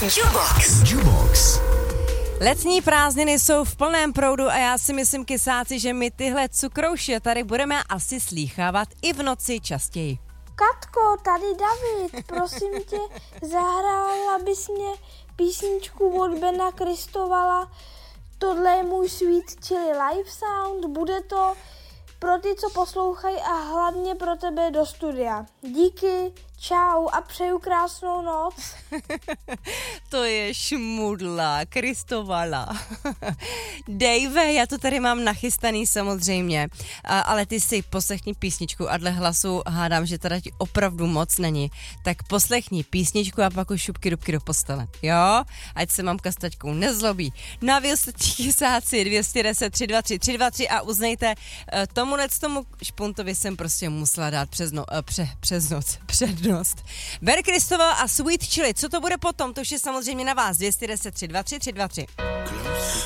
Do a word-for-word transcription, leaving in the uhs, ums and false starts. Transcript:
Jubox. Jubox. Letní prázdniny jsou v plném proudu a já si myslím, kysáci, že my tyhle cukrouše tady budeme asi slýchávat i v noci častěji. Katko, tady David, prosím tě, zahrál abys mě písničku od Bena Kristovala. Tohle je můj Sweet Chili Live Sound, bude to pro ty, co poslouchají a hlavně pro tebe do studia. Díky, čau a přeju krásnou noc. To je šmudla, Kristovala. Dave, já to tady mám nachystaný samozřejmě, a, ale ty si poslechni písničku a dle hlasu hádám, že teda ti opravdu moc není. Tak poslechni písničku a pak už šupky dubky do postele, jo? Ať se mamka s taťkou nezlobí. No a vy ostatní kysáci dvě stě deset tři dva tři tři dva tři a uznejte, tomunec tomu špuntovi jsem prostě musela dát přes, no, pře, přes noc, přednost. Ben Kristoval a Sweet Chili, co to bude potom, to už je samozřejmě na vás, dvě stě deset tři dva tři tři dva tři.